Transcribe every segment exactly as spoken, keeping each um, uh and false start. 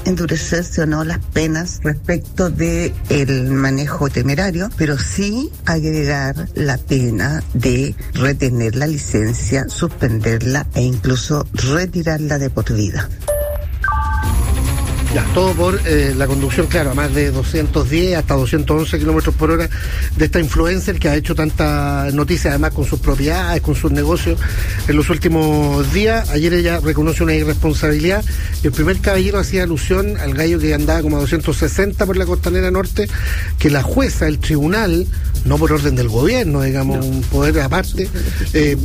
endurecerse o no las penas respecto de el manejo temerario, pero sí agregar la pena de retener la licencia, suspenderla e incluso retirarla de por vida. Ya, todo por eh, la conducción, claro, a más de doscientos diez hasta doscientos once kilómetros por hora de esta influencer que ha hecho tanta noticia, además con sus propiedades, con sus negocios en los últimos días. Ayer ella reconoce una irresponsabilidad. El primer caballero hacía alusión al gallo que andaba como a doscientos sesenta por la Costanera Norte, que la jueza, el tribunal, no por orden del gobierno, digamos, no, un poder aparte, eh,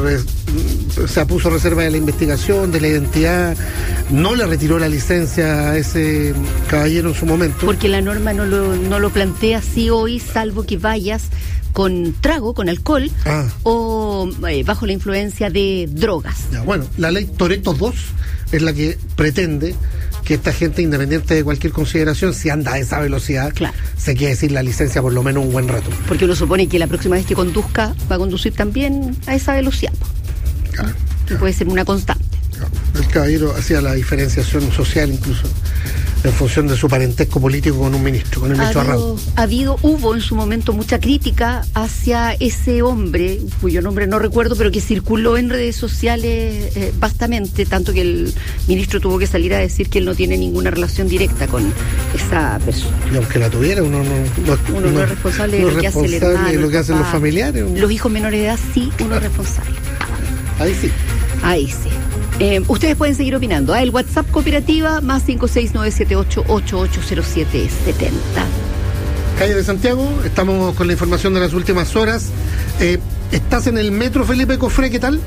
re, se puso reserva de la investigación, de la identidad, no le retiró la licencia a ese caballero en su momento. Porque la norma no lo, no lo plantea así hoy, salvo que vayas con trago, con alcohol, ah. o eh, bajo la influencia de drogas. Ya, bueno, la ley Toretto dos es la que pretende que esta gente, independiente de cualquier consideración, si anda a esa velocidad, claro, se quiere decir la licencia por lo menos un buen rato. Porque uno supone que la próxima vez que conduzca va a conducir también a esa velocidad. Claro, claro. Puede ser una constante. Claro. El caballero hacía la diferenciación social incluso en función de su parentesco político con un ministro, con el ministro Arrau. Ha habido, hubo en su momento mucha crítica hacia ese hombre, cuyo nombre no recuerdo, pero que circuló en redes sociales eh, vastamente, tanto que el ministro tuvo que salir a decir que él no tiene ninguna relación directa con esa persona. Y aunque la tuviera, uno no, no, uno no, no es responsable de lo que hace el hermano, de lo que hacen los familiares. Los hijos menores de edad sí, uno es responsable. Ahí sí. Ahí sí. Eh, ustedes pueden seguir opinando. ¿eh? El WhatsApp cooperativa más cinco seis nueve siete ocho ocho ocho cero siete siete cero. Calle de Santiago, estamos con la información de las últimas horas. Eh, ¿Estás en el metro Felipe Cofré? ¿Qué tal?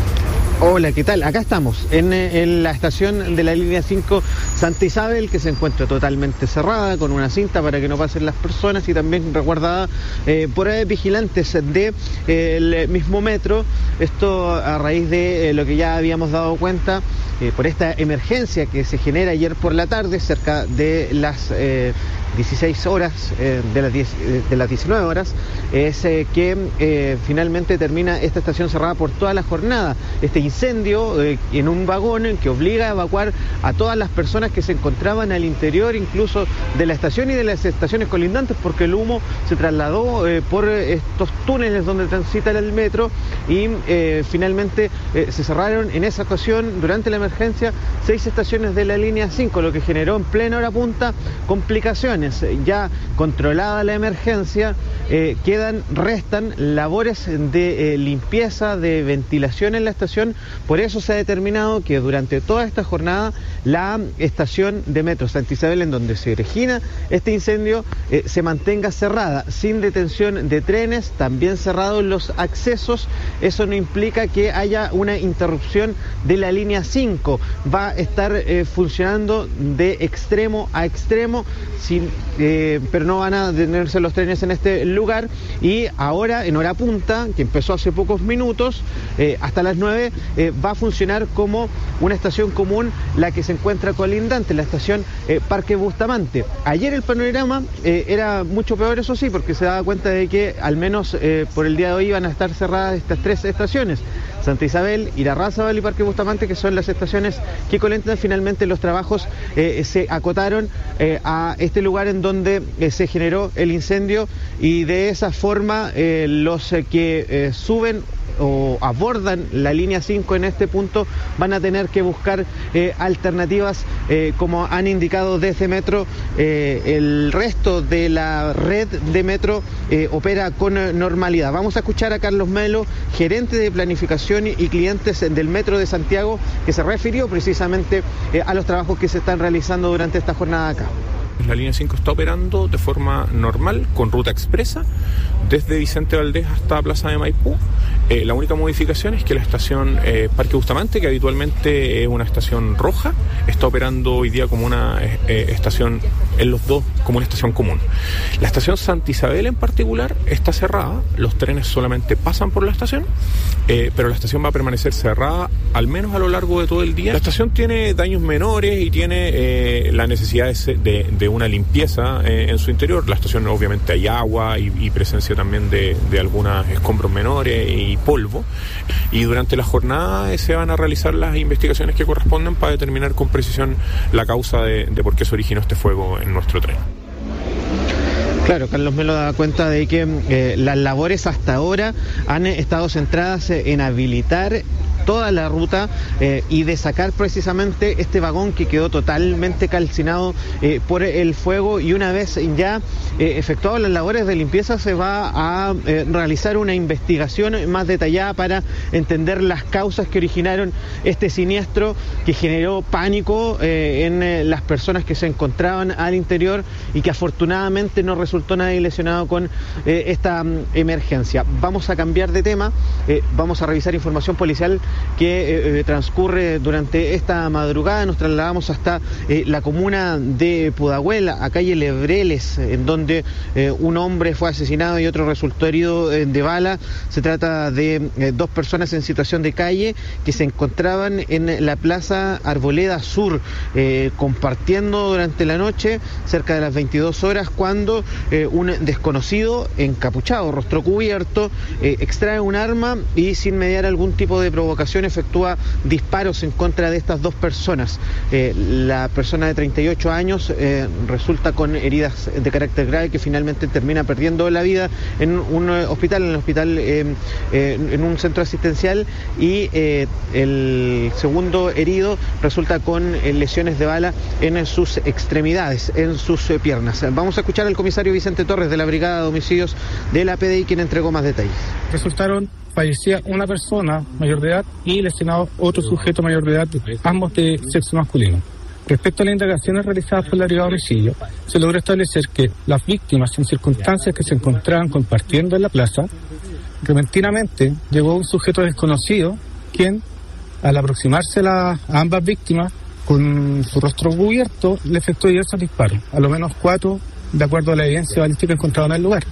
Hola, ¿qué tal? Acá estamos, en, en la estación de la línea cinco Santa Isabel, que se encuentra totalmente cerrada, con una cinta para que no pasen las personas y también resguardada eh, por eh, vigilantes del eh, mismo metro. Esto a raíz de eh, lo que ya habíamos dado cuenta eh, por esta emergencia que se genera ayer por la tarde, cerca de las eh, dieciséis horas, eh, de, las diez, de las diecinueve horas, es eh, que eh, finalmente termina esta estación cerrada por toda la jornada. Este incendio eh, en un vagón que obliga a evacuar a todas las personas que se encontraban al interior, incluso de la estación y de las estaciones colindantes, porque el humo se trasladó eh, por estos túneles donde transita el metro y eh, finalmente eh, se cerraron en esa ocasión, durante la emergencia, seis estaciones de la línea cinco, lo que generó en plena hora punta complicaciones. Ya controlada la emergencia, eh, quedan, restan labores de eh, limpieza, de ventilación en la estación. Por eso se ha determinado que durante toda esta jornada la estación de metro Santa Isabel, en donde se origina este incendio, eh, se mantenga cerrada, sin detención de trenes, también cerrados los accesos. Eso no implica que haya una interrupción de la línea cinco. Va a estar eh, funcionando de extremo a extremo, sin Eh, pero no van a detenerse los trenes en este lugar. Y ahora, en hora punta, que empezó hace pocos minutos, eh, hasta las nueve, eh, va a funcionar como una estación común, la que se encuentra colindante, la estación eh, Parque Bustamante. Ayer el panorama eh, era mucho peor, eso sí, porque se daba cuenta de que al menos eh, por el día de hoy iban a estar cerradas estas tres estaciones: Santa Isabel, Irarrázaval y Parque Bustamante, que son las estaciones que colindan. Finalmente los trabajos eh, se acotaron eh, a este lugar en donde eh, se generó el incendio, y de esa forma eh, los eh, que eh, suben o abordan la línea cinco en este punto van a tener que buscar eh, alternativas, eh, como han indicado desde Metro. Eh, el resto de la red de Metro eh, opera con normalidad. Vamos a escuchar a Carlos Melo, gerente de planificación y clientes del Metro de Santiago, que se refirió precisamente eh, a los trabajos que se están realizando durante esta jornada acá. La línea cinco está operando de forma normal, con ruta expresa, desde Vicente Valdés hasta Plaza de Maipú. Eh, la única modificación es que la estación eh, Parque Bustamante, que habitualmente es una estación roja, está operando hoy día como una eh, estación, en los dos, como una estación común. La estación Santa Isabel en particular está cerrada, los trenes solamente pasan por la estación, eh, pero la estación va a permanecer cerrada al menos a lo largo de todo el día. La estación tiene daños menores y tiene eh, la la necesidad de, de, de una limpieza eh, en su interior. La estación obviamente hay agua y, y presencia también de, de algunos escombros menores y polvo, y durante la jornada eh, se van a realizar las investigaciones que corresponden para determinar con precisión la causa de, de por qué se originó este fuego en nuestro tren. Claro, Carlos Melo da cuenta de que eh, las labores hasta ahora han estado centradas en habilitar toda la ruta eh, y de sacar precisamente este vagón que quedó totalmente calcinado eh, por el fuego, y una vez ya eh, efectuadas las labores de limpieza se va a eh, realizar una investigación más detallada para entender las causas que originaron este siniestro que generó pánico eh, en eh, las personas que se encontraban al interior, y que afortunadamente no resultó nadie lesionado con eh, esta um, emergencia. Vamos a cambiar de tema, eh, vamos a revisar información policial que eh, transcurre durante esta madrugada. Nos trasladamos hasta eh, la comuna de Pudahuel, a calle Lebreles, en donde eh, un hombre fue asesinado y otro resultó herido eh, de bala. Se trata de eh, dos personas en situación de calle que se encontraban en la Plaza Arboleda Sur, eh, compartiendo durante la noche, cerca de las veintidós horas, cuando eh, un desconocido encapuchado, rostro cubierto, eh, extrae un arma y, sin mediar algún tipo de provocación, efectúa disparos en contra de estas dos personas. Eh, la persona de treinta y ocho años eh, resulta con heridas de carácter grave, que finalmente termina perdiendo la vida en un hospital, en el hospital, eh, eh, en un centro asistencial, y eh, el segundo herido resulta con eh, lesiones de bala en sus extremidades, en sus eh, piernas. Vamos a escuchar al comisario Vicente Torres de la Brigada de Homicidios de la P D I, quien entregó más detalles. Resultaron fallecía una persona mayor de edad y lesionado otro sujeto mayor de edad, ambos de sexo masculino. Respecto a las indagaciones realizadas por la Brigada de Homicidios, se logró establecer que las víctimas, en circunstancias que se encontraban compartiendo en la plaza, repentinamente llegó un sujeto desconocido, quien, al aproximarse a, la, a ambas víctimas con su rostro cubierto, le efectuó diversos disparos, a lo menos cuatro, de acuerdo a la evidencia balística encontrada en el lugar.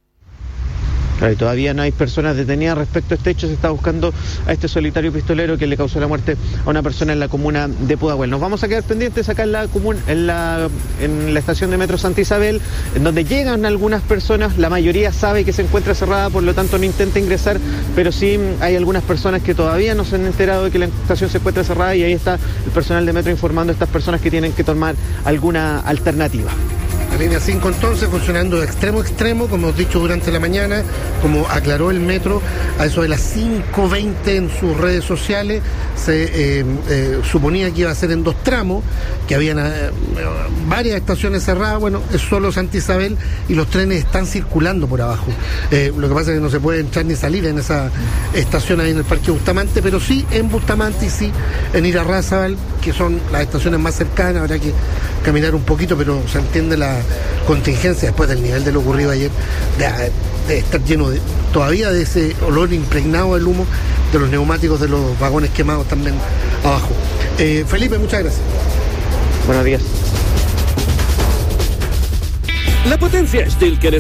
Claro, y todavía no hay personas detenidas respecto a este hecho. Se está buscando a este solitario pistolero que le causó la muerte a una persona en la comuna de Pudahuel. Nos vamos a quedar pendientes acá en la comuna, en la, en la estación de metro Santa Isabel, en donde llegan algunas personas. La mayoría sabe que se encuentra cerrada, por lo tanto no intenta ingresar, pero sí hay algunas personas que todavía no se han enterado de que la estación se encuentra cerrada, y ahí está el personal de metro informando a estas personas que tienen que tomar alguna alternativa. La línea cinco entonces funcionando de extremo a extremo, como hemos dicho durante la mañana, como aclaró el metro, a eso de las cinco veinte en sus redes sociales, se eh, eh, suponía que iba a ser en dos tramos, que habían eh, varias estaciones cerradas. Bueno, es solo Santa Isabel y los trenes están circulando por abajo. Eh, lo que pasa es que no se puede entrar ni salir en esa estación ahí en el Parque Bustamante, pero sí en Bustamante y sí en Irarrázaval, que son las estaciones más cercanas. Habrá que caminar un poquito, pero se entiende la contingencia después del nivel de lo ocurrido ayer, de, de estar lleno de, todavía de ese olor impregnado del humo de los neumáticos de los vagones quemados también abajo. Eh, Felipe, muchas gracias. Buenos días. La potencia Steel que